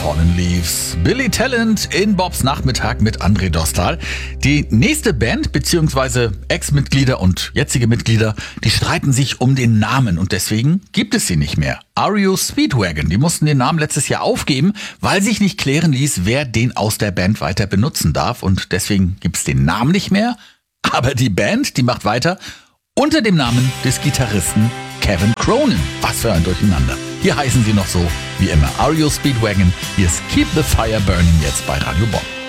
Fallen Leaves. Billy Talent in Bobs Nachmittag mit André Dostal. Die nächste Band bzw. Ex-Mitglieder und jetzige Mitglieder, die streiten sich um den Namen und deswegen gibt es sie nicht mehr. REO Speedwagon, die mussten den Namen letztes Jahr aufgeben, weil sich nicht klären ließ, wer den aus der Band weiter benutzen darf und deswegen gibt es den Namen nicht mehr. Aber die Band, die macht weiter unter dem Namen des Gitarristen Kevin Cronin. Was für ein Durcheinander. Hier heißen sie noch so wie immer REO Speedwagon. Hier ist Keep the Fire Burning jetzt bei Radio Bob.